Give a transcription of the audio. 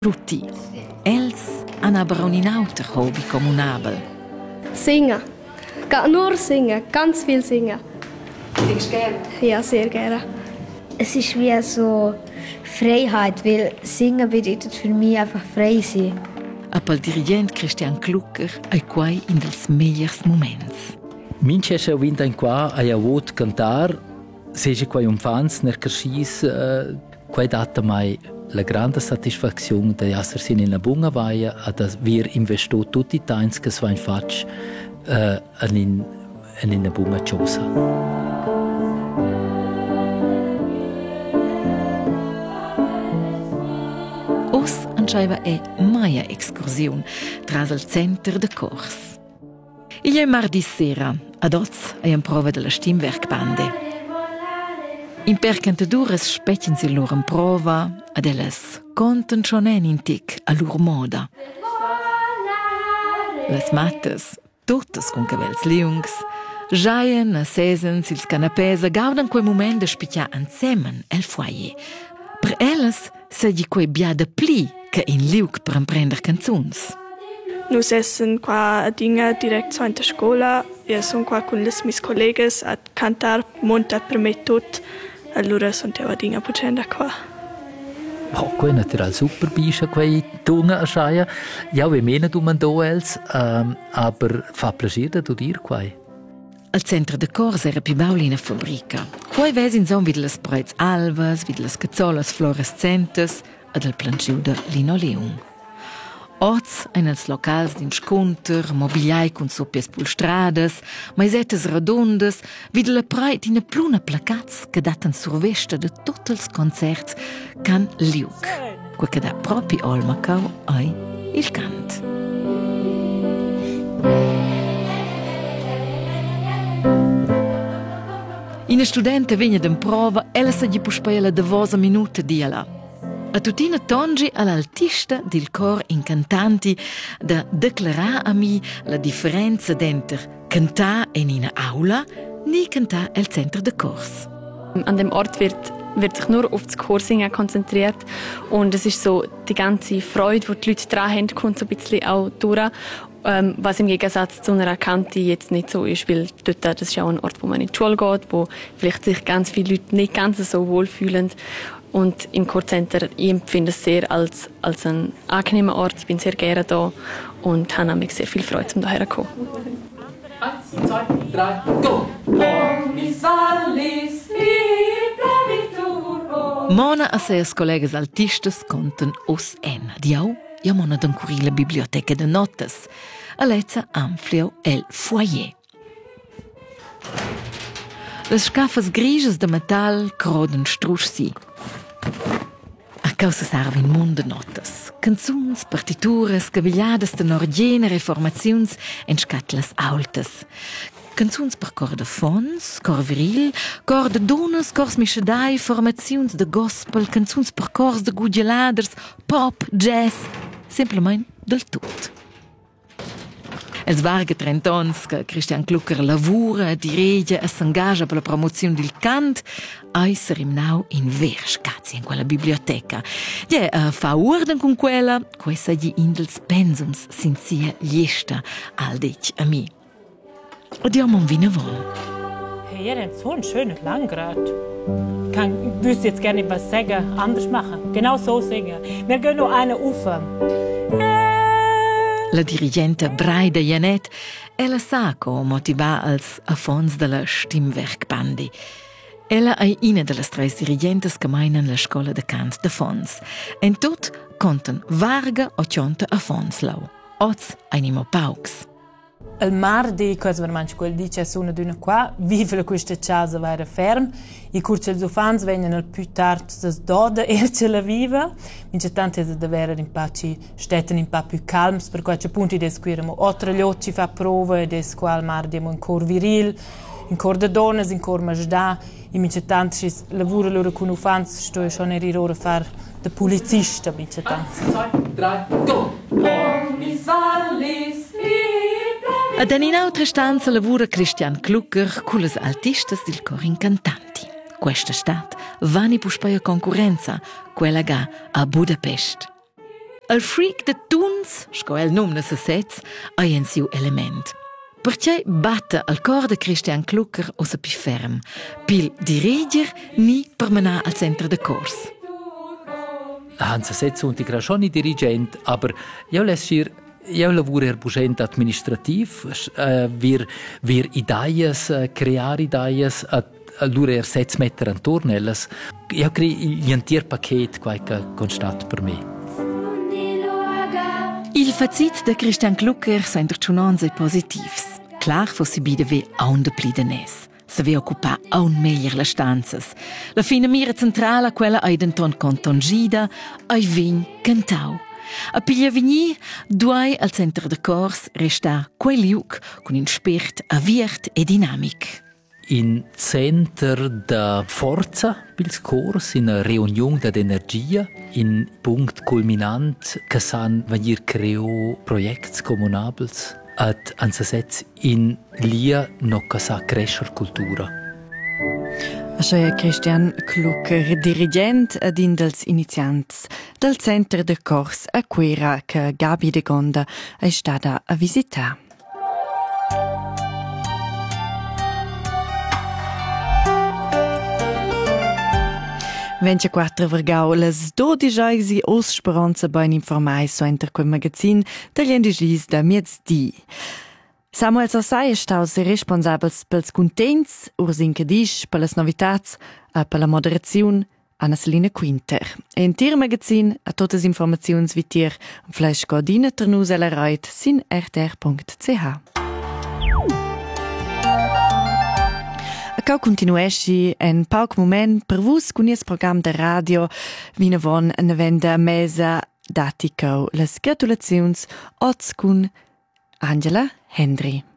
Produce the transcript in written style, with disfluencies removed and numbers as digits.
Ruti. Els han aber auch ein auter Hobby kommunabel. Singen. Nur singen, ganz viel singen. Singst du gerne? Ja, sehr gerne. Es ist wie so Freiheit, weil Singen bedeutet für mich einfach frei sein. Pel dirigent Christian Klucker è quai in dels megliers moments. Mince che vinta in qua hai avuto cantar, seja quai un fans ner carschis, quai data mai la grande satisfazione di essere in una buona vaia ad aver investito tutti i tempi che si faccio in una buona cosa. Os anscheiva maia excursiun tras il center de Cors. Il è mardi sera, ad oz è in prova della Stimmwerkbande. In percantadures specchien si loro in prova ad elles conten schon in tic a loro moda. Las mattes, tuttes con cavels liungs, jaien a sesen sils canapés e gaudan quei moment de spicciar ensemen el foyer. Per elles segi quei bia de pli che in liug per imprender canzuns. Nus essen qua dinga direct so in der scola. Io sono qua con le mis collegas a cantar monta per me tut. Allora sono te dinga pucenda qua. Oh, quei natural super bischa quei tunga a schaia. Ja, we mena du man do els, aber fa plaisir da du dir quei. Al centro de Cors era più bauli in fabbrica. Quei ves in son vid las preits alvas, vid las cazzolas fluorescentes ed el planciu de linoleum. Oz ein els locals din scunter, mobiliai cun soppies pulstrades, maisettes redondes, vid la preit in pluna placats che datan survesta de tutti els concerts can liug. Quei che da propi Olmacau ai il cant. Ina studente vegna d'improva, ella sa gli puspaiela de vosa minuta diala. A tutina tongi all'altista del cor incantanti da declarar a mi la differenza d'enter cantar in una aula ni cantar el centro de Cors. An dem Ort wird sich nur auf das Chorsingen konzentriert und es ist so die ganze Freude, die Leute dran haben, kommt so ein bisschen auch durch. Was im Gegensatz zu einer Kante jetzt nicht so ist, weil dort, das ist auch ein Ort, wo man in die Schule geht, wo vielleicht sich ganz viele Leute nicht ganz so wohl fühlen. Und im Chorcenter, ich empfinde es sehr als einen angenehmen Ort. Ich bin sehr gerne da und habe nämlich sehr viel Freude, um hierher zu kommen. 1, 2, 3, go! Mona a seus collegas altistas conten os en. Diau, ja mona d'ancuri la biblioteca de notes. A lezza amplio el foyer. Las scafas grigias de metal croden strussi. A causa servin munde notas. Canzuns, partituras, cavigliadas de nordiene reformaziuns en scatlas aultas. Canzuns per cor de fons, cor viril, cor de donas, cors mischedai, formaziuns de gospel, canzuns per cors de gugeladers, pop, jazz, semplament del tut. Els varga 30 ans che Christian Klucker lavura, dirige e s'engagia per la promozione del cant, ai serim nau in ver scazzi in quella biblioteca. Fa orden con quella, questa gli indels pensums sin sia liesta al dich a mi. Andiamo un Vinavon. Hey, ihr habt so ein schönes Langrad. Ich wüsste jetzt gerne was sagen, anders machen. Genau so singen. Wir gehen noch eine Ufer. La dirigente Braida Janet ella sa co motivar als affons della Stimmwerkbandi. Ella è una delle tre dirigentes che meinen la scola de cant de Fons. En tot conten varga o cionta affons lau. Oz animo pauks. Il mardi, cosa veramente quel dice sono d'una qua, vive questa casa vera ferm. I curci els ufans vengono al più tardi das doda ce la viva. Mince tante da vera in pace stetten in pa più calms, per qualche punti des quiremo otra gli fa prova e des qual mardi in cor viril, in cor de donas, in cor majda. I mince tante sis lavora loro con ufans, sto schon eri ora far de polizista mince tante. 1, 2, 3, go! Ad in un'altra stanza lavora Christian Klucker con le altistas del cor incantanti. Questa stat vani puspaia concorrenza, quella ga a Budapest. Il freak de tuns, sco el num ne sesez, hai en siu element. Perché batte al cor de Christian Klucker osa pi ferm, pil diriger ni per menar al centro de cors. Hans setzt und ich schon nicht Dirigent, aber ja lässt io lavoro erbugent administrativ, wir ideias, crear ideias, allora setz metter intorno elles. Io creo l'intero paket qualche constat per me. Il fazit de Christian Klucker sind derchunanze positivs. Klar fossi bide ve aun de pli de nes. Se ve occupa aun meglier le stanzas. La fine mira centrala quella ai denton contongida, ai vin cantau. A piglia vigni, duai al centro de cors resta quel liuc con un spirit aviert e dinamic. In center da forza pils cors, in a reunion da energia, in punct culminant che san venir creo projects comunabels, ad ansasets in lia no che sa crescer cultura. Això Christian Klucker, dirigent ed in dels iniziants del Centre de Cors a Quera che Gabi de Gonda è stata a visitare. Vence quattro vergau les 12 os speranza ben informai so enter quel magazin degli indigis da miezdi. Samuel Sassai è stato responsabile pels contents, ursinca disch, per las novitats e per la moderazione Anna Selina Quinter. E in tier magazin a tutte le informazioni vi tier un flash godina ternus alla reit sin rtr.ch. Acau continuesci en pauc moment per vus con il program de radio vinavon na venda mesa daticau las gratulazions oz cun Angela Hendry.